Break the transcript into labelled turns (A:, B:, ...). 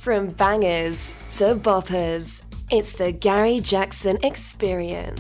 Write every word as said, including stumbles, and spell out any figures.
A: From bangers to boppers, it's the Gary Jackson Experience.